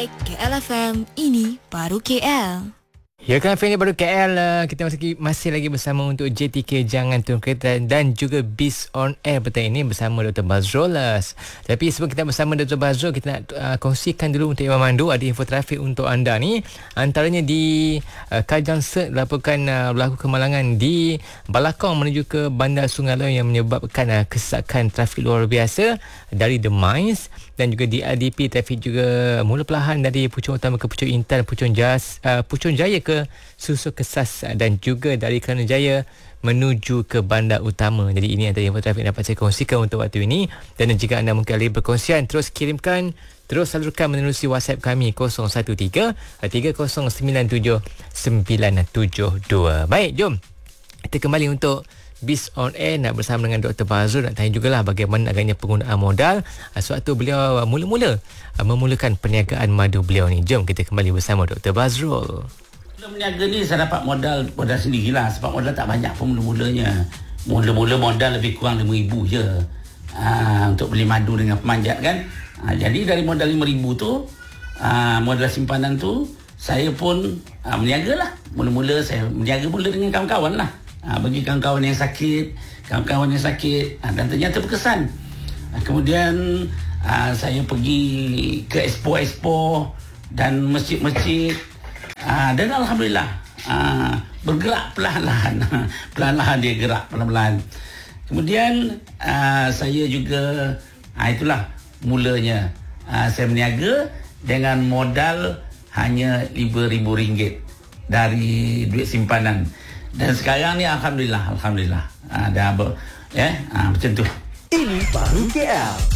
baik KL FM, ini baru KL. Ya kan, ini baru KL. Kita masih lagi bersama untuk JTK Jangan Turun Kereta dan juga Biz on Air petang ini bersama Dr. Bazrul. Tapi sebelum kita bersama Dr. Bazrul, kita nak kongsikan dulu untuk Imam Mandu ada info trafik untuk anda ni. Antaranya di Kajang Sert laporkan berlaku kemalangan di Balakong menuju ke Bandar Sungai Loy yang menyebabkan kesesakan trafik luar biasa dari The Mines, dan juga di RDP trafik juga mula perlahan dari Puchong Utama ke Puchong Intan, Puchong Jaya ke Susu Kesas, dan juga dari Kelana Jaya menuju ke Bandar Utama. Jadi ini antara info trafik yang dapat saya kongsikan untuk waktu ini. Dan jika anda mungkin ada berkongsian, terus kirimkan, terus salurkan menerusi WhatsApp kami 013 3097 972. Baik, jom kita kembali untuk Biz on Air, nak bersama dengan Dr. Bazrul. Nak tanya jugalah bagaimana agaknya penggunaan modal sewaktu beliau memulakan perniagaan madu beliau ni. Jom kita kembali bersama Dr. Bazrul. Meniaga ni saya dapat modal sendirilah, sebab modal tak banyak pun mula-mulanya. Mula-mula modal lebih kurang RM5,000 je untuk beli madu dengan pemanjat kan. Jadi dari modal RM5,000 tu, modal simpanan tu, saya pun meniaga lah. Mula-mula saya meniaga mula dengan kawan-kawan lah. Bagi kawan-kawan yang sakit, dan ternyata berkesan. Kemudian saya pergi ke expo dan masjid-masjid, dan alhamdulillah bergerak perlahan-lahan dia gerak perlahan-lahan. Kemudian saya juga itulah mulanya saya berniaga dengan modal hanya RM5,000 dari duit simpanan. Dan sekarang ni alhamdulillah dah macam tu. Ini baru KL.